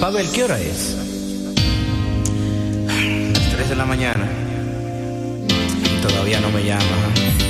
Pavel, ¿qué hora es? Las 3 de la mañana. Y todavía no me llama.